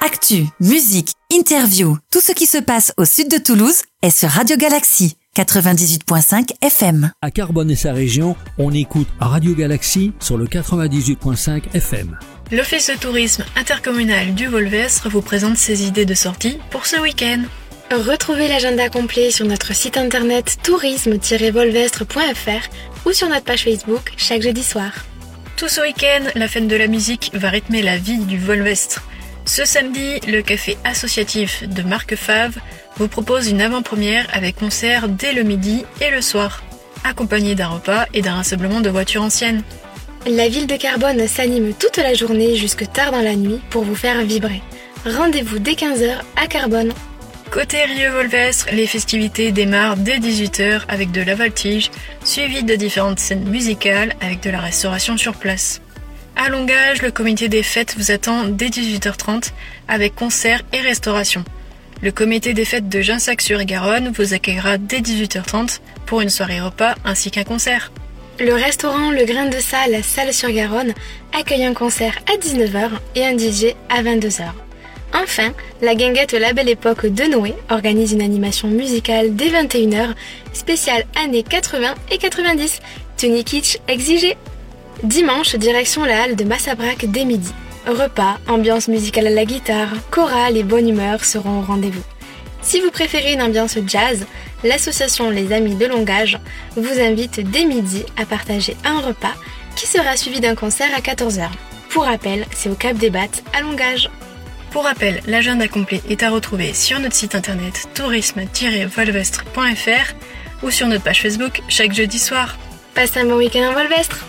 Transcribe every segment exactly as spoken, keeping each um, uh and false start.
Actu, musique, interview, tout ce qui se passe au sud de Toulouse est sur Radio Galaxy, quatre-vingt-dix-huit virgule cinq F M. À Carbonne et sa région, on écoute Radio Galaxy sur le quatre-vingt-dix-huit virgule cinq F M. L'Office de tourisme intercommunal du Volvestre vous présente ses idées de sortie pour ce week-end. Retrouvez l'agenda complet sur notre site internet tourisme tiret volvestre point f r ou sur notre page Facebook chaque jeudi soir. Tout ce week-end, la fête de la musique va rythmer la vie du Volvestre. Ce samedi, le café associatif de Marc Favre vous propose une avant-première avec concert dès le midi et le soir, accompagné d'un repas et d'un rassemblement de voitures anciennes. La ville de Carbonne s'anime toute la journée jusque tard dans la nuit pour vous faire vibrer. Rendez-vous dès quinze heures à Carbonne. Côté Rieux-Volvestre, les festivités démarrent dès dix-huit heures avec de la voltige, suivi de différentes scènes musicales avec de la restauration sur place. À Longage, le comité des fêtes vous attend dès dix-huit heures trente avec concert et restauration. Le comité des fêtes de Ginsac-sur-Garonne vous accueillera dès dix-huit heures trente pour une soirée repas ainsi qu'un concert. Le restaurant Le Grain de Salle, Salle-sur-Garonne, accueille un concert à dix-neuf heures et un D J à vingt-deux heures. Enfin, la guinguette La Belle Époque de Noé organise une animation musicale dès vingt et une heures, spéciale années quatre-vingts et quatre-vingt-dix, tenue kitsch exigée. Dimanche, direction la halle de Massabrac dès midi. Repas, ambiance musicale à la guitare, chorale et bonne humeur seront au rendez-vous. Si vous préférez une ambiance jazz, l'association Les Amis de Longage vous invite dès midi à partager un repas qui sera suivi d'un concert à quatorze heures. Pour rappel, c'est au Cap des Battes à Longage. Pour rappel, l'agenda complet est à retrouver sur notre site internet tourisme tiret volvestre point f r ou sur notre page Facebook chaque jeudi soir. Passez un bon week-end en Volvestre.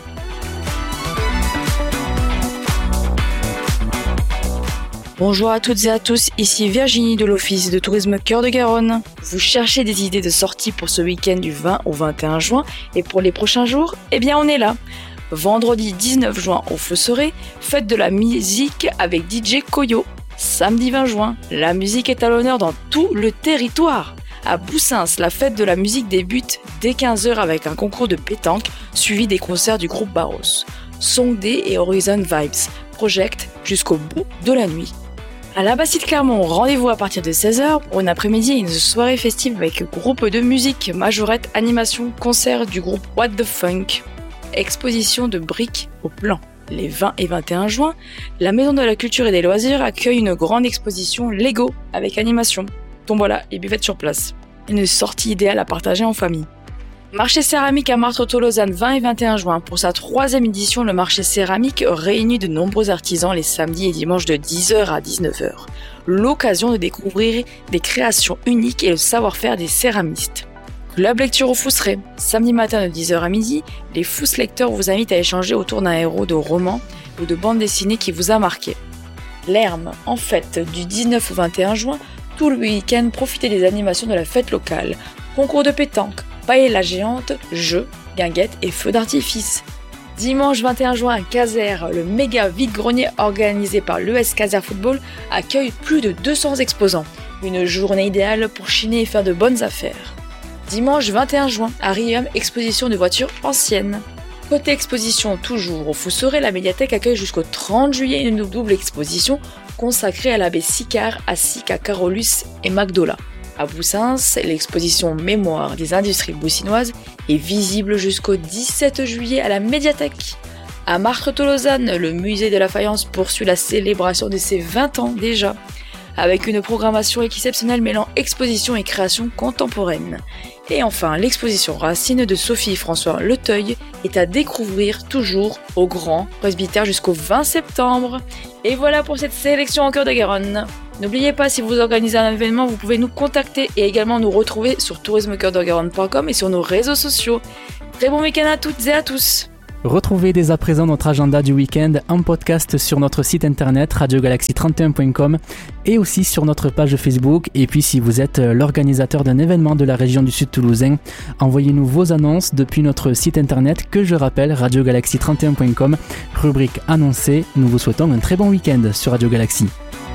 Bonjour à toutes et à tous, ici Virginie de l'Office de tourisme Cœur de Garonne. Vous cherchez des idées de sortie pour ce week-end du vingt au vingt et un juin et pour les prochains jours? Eh bien on est là. Vendredi dix-neuf juin au Fleusseret, fête de la musique avec D J Koyo. Samedi vingt juin, la musique est à l'honneur dans tout le territoire. À Boussins, la fête de la musique débute dès quinze heures avec un concours de pétanque suivi des concerts du groupe Barros. Song Day et Horizon Vibes project jusqu'au bout de la nuit. À la Bastide Clermont, rendez-vous à partir de seize heures pour une après-midi et une soirée festive avec groupe de musique, majorette, animation, concert du groupe What the Funk. Exposition de briques au plan. Les vingt et vingt et un juin, la Maison de la Culture et des Loisirs accueille une grande exposition Lego avec animation, tombola et buvette sur place. Une sortie idéale à partager en famille. Marché céramique à Martres-Tolosane vingt et vingt et un juin. Pour sa troisième édition, le marché céramique réunit de nombreux artisans les samedis et dimanches de dix heures à dix-neuf heures. L'occasion de découvrir des créations uniques et le savoir-faire des céramistes. Club lecture au Fousseret. Samedi matin de dix heures à midi, les Fous lecteurs vous invitent à échanger autour d'un héros de roman ou de bande dessinée qui vous a marqué. L'Herme, en fête du dix-neuf au vingt et un juin, tout le week-end, profitez des animations de la fête locale. Concours de pétanque, paella géante, jeux, guinguettes et feux d'artifice. Dimanche vingt et un juin à Caser, le méga vide-grenier organisé par l'E S Caser Football accueille plus de deux cents exposants. Une journée idéale pour chiner et faire de bonnes affaires. Dimanche vingt et un juin, à Riom, exposition de voitures anciennes. Côté exposition, toujours au Fousseret, la médiathèque accueille jusqu'au trente juillet une double exposition consacrée à l'abbé Sicard, ainsi qu'à Carolus et Magdola. À Boussins, l'exposition Mémoire des industries boussinoises est visible jusqu'au dix-sept juillet à la médiathèque. À Martres-Tolosane, le musée de la faïence poursuit la célébration de ses vingt ans déjà, avec une programmation exceptionnelle mêlant exposition et création contemporaine. Et enfin, l'exposition Racine de Sophie-François Leteuil est à découvrir toujours au Grand Presbytère jusqu'au vingt septembre. Et voilà pour cette sélection en Cœur de Garonne. N'oubliez pas, si vous organisez un événement, vous pouvez nous contacter et également nous retrouver sur tourisme cœur de garonne point com et sur nos réseaux sociaux. Très bon week-end à toutes et à tous. Retrouvez dès à présent notre agenda du week-end en podcast sur notre site internet radio galaxy trente et un point com et aussi sur notre page Facebook. Et puis si vous êtes l'organisateur d'un événement de la région du Sud toulousain, envoyez-nous vos annonces depuis notre site internet que je rappelle, radio galaxy trente et un point com, rubrique annoncée. Nous vous souhaitons un très bon week-end sur Radio Galaxy.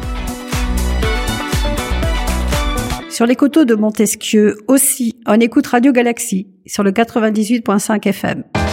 Sur les coteaux de Montesquieu aussi, on écoute Radio Galaxy sur le quatre-vingt-dix-huit virgule cinq F M.